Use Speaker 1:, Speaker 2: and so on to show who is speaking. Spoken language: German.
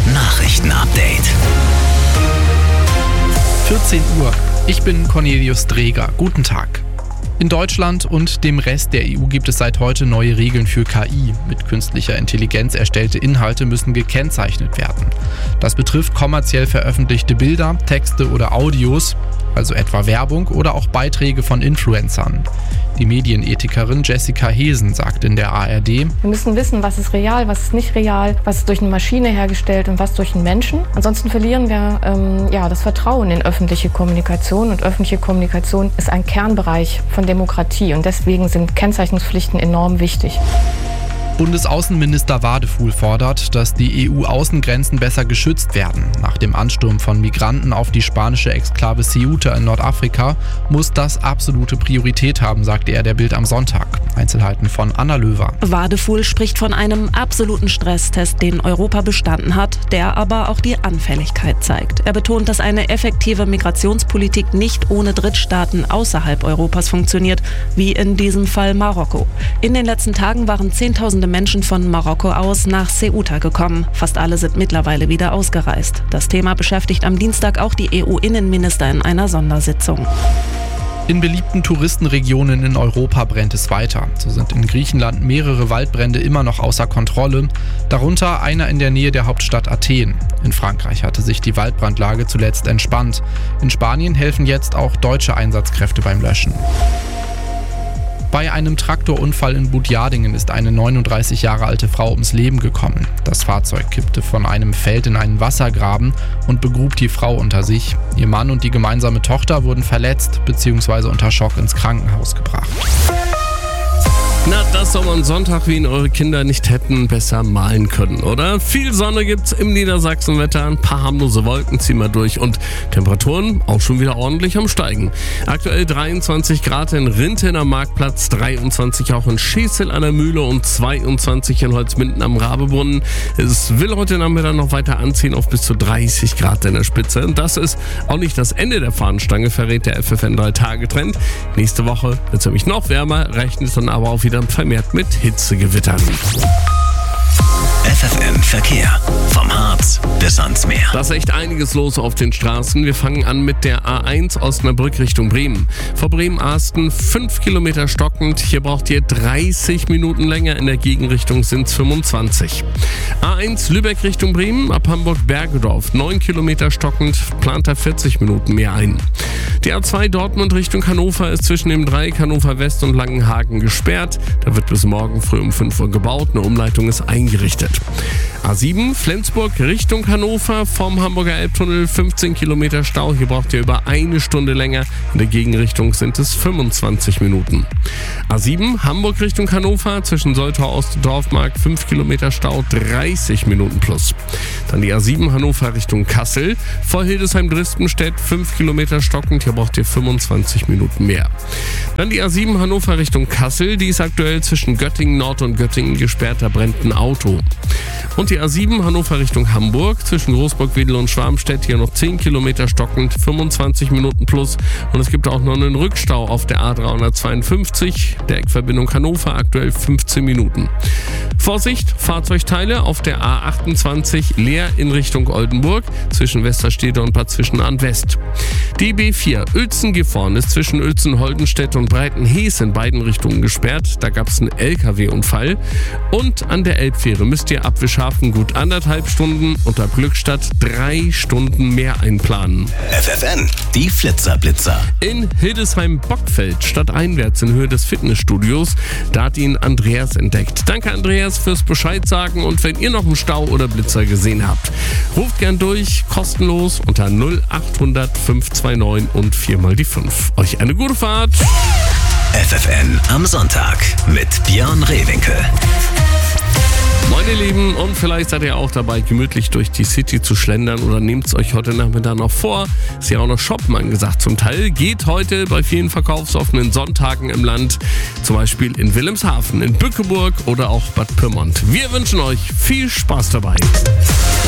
Speaker 1: Nachrichten-Update.
Speaker 2: 14 Uhr. Ich bin Cornelius Dreger. Guten Tag. In Deutschland und dem Rest der EU gibt es seit heute neue Regeln für KI. Mit künstlicher Intelligenz erstellte Inhalte müssen gekennzeichnet werden. Das betrifft kommerziell veröffentlichte Bilder, Texte oder Audios, also etwa Werbung oder auch Beiträge von Influencern. Die Medienethikerin Jessica Hesen sagt in der ARD:
Speaker 3: Wir müssen wissen, was ist real, was ist nicht real, was ist durch eine Maschine hergestellt und was durch einen Menschen. Ansonsten verlieren wir das Vertrauen in öffentliche Kommunikation. Und öffentliche Kommunikation ist ein Kernbereich von Demokratie. Und deswegen sind Kennzeichnungspflichten enorm wichtig.
Speaker 2: Bundesaußenminister Wadefuhl fordert, dass die EU-Außengrenzen besser geschützt werden. Nach dem Ansturm von Migranten auf die spanische Exklave Ceuta in Nordafrika muss das absolute Priorität haben, sagte er der Bild am Sonntag. Einzelheiten von Anna Löwer.
Speaker 4: Wadefuhl spricht von einem absoluten Stresstest, den Europa bestanden hat, der aber auch die Anfälligkeit zeigt. Er betont, dass eine effektive Migrationspolitik nicht ohne Drittstaaten außerhalb Europas funktioniert, wie in diesem Fall Marokko. In den letzten Tagen waren Zehntausende Menschen von Marokko aus nach Ceuta gekommen. Fast alle sind mittlerweile wieder ausgereist. Das Thema beschäftigt am Dienstag auch die EU-Innenminister in einer Sondersitzung.
Speaker 2: In beliebten Touristenregionen in Europa brennt es weiter. So sind in Griechenland mehrere Waldbrände immer noch außer Kontrolle, darunter einer in der Nähe der Hauptstadt Athen. In Frankreich hatte sich die Waldbrandlage zuletzt entspannt. In Spanien helfen jetzt auch deutsche Einsatzkräfte beim Löschen. Bei einem Traktorunfall in Budjadingen ist eine 39 Jahre alte Frau ums Leben gekommen. Das Fahrzeug kippte von einem Feld in einen Wassergraben und begrub die Frau unter sich. Ihr Mann und die gemeinsame Tochter wurden verletzt bzw. unter Schock ins Krankenhaus gebracht.
Speaker 5: Na, das soll man Sonntag, wie ihn eure Kinder nicht hätten, besser malen können, oder? Viel Sonne gibt's im Niedersachsenwetter, ein paar harmlose Wolken ziehen wir durch und Temperaturen auch schon wieder ordentlich am Steigen. Aktuell 23 Grad in Rinteln am Marktplatz, 23 auch in Schesel an der Mühle und 22 in Holzminden am Rabebrunnen. Es will heute Nachmittag noch weiter anziehen auf bis zu 30 Grad in der Spitze. Und das ist auch nicht das Ende der Fahnenstange, verrät der FFN 3-Tage-Trend. Nächste Woche wird es nämlich noch wärmer, rechnet dann aber auch wieder vermehrt mit Hitzegewittern.
Speaker 1: FFN Verkehr. Vom Harz bis ans Meer.
Speaker 5: Da ist echt einiges los auf den Straßen. Wir fangen an mit der A1 Osnabrück Richtung Bremen. Vor Bremen-Arsten 5 Kilometer stockend. Hier braucht ihr 30 Minuten länger. In der Gegenrichtung sind es 25. A1 Lübeck Richtung Bremen. Ab Hamburg-Bergedorf 9 Kilometer stockend. Plant da 40 Minuten mehr ein. Die A2 Dortmund Richtung Hannover ist zwischen dem Dreieck Hannover West und Langenhagen gesperrt. Da wird bis morgen früh um 5 Uhr gebaut. Eine Umleitung ist eingerichtet. A7 Flensburg Richtung Hannover vom Hamburger Elbtunnel 15 Kilometer Stau. Hier braucht ihr über eine Stunde länger. In der Gegenrichtung sind es 25 Minuten. A7 Hamburg Richtung Hannover zwischen Soltau Ost und Dorfmark 5 Kilometer Stau, 30 Minuten plus. Dann die A7 Hannover Richtung Kassel vor Hildesheim-Dresdenstedt 5 Kilometer stockend. Hier braucht ihr 25 Minuten mehr. Dann die A7 Hannover Richtung Kassel. Die ist aktuell zwischen Göttingen Nord und Göttingen gesperrt. Da brennt ein Auto. Und die A7 Hannover Richtung Hamburg zwischen Großburg-Wedel und Schwarmstedt hier noch 10 Kilometer stockend, 25 Minuten plus. Und es gibt auch noch einen Rückstau auf der A352, der Eckverbindung Hannover, aktuell 15 Minuten. Vorsicht, Fahrzeugteile auf der A28 leer in Richtung Oldenburg zwischen Westerstede und Bad Zwischenahn West. Die B4 Uelzen-Gifhorn ist zwischen Uelzen-Holdenstedt und Breitenhees in beiden Richtungen gesperrt. Da gab es einen LKW-Unfall. Und an der Elbfähre müsst ihr ab Wischhafen gut 1,5 Stunden und ab Glückstadt 3 Stunden mehr einplanen.
Speaker 1: FFN, die Flitzer-Blitzer.
Speaker 5: In Hildesheim-Bockfeld stadteinwärts in Höhe des Fitnessstudios, da hat ihn Andreas entdeckt. Danke Andreas fürs Bescheid sagen und wenn ihr noch einen Stau oder Blitzer gesehen habt, ruft gern durch, kostenlos unter 0800 529 und 4 die 5. Euch eine gute Fahrt.
Speaker 1: FFN am Sonntag mit Björn Rehwinkel.
Speaker 5: Moin ihr Lieben, und vielleicht seid ihr auch dabei, gemütlich durch die City zu schlendern oder nehmt es euch heute Nachmittag noch vor. Ist ja auch noch Shoppen angesagt zum Teil. Geht heute bei vielen verkaufsoffenen Sonntagen im Land, zum Beispiel in Wilhelmshaven, in Bückeburg oder auch Bad Pyrmont. Wir wünschen euch viel Spaß dabei.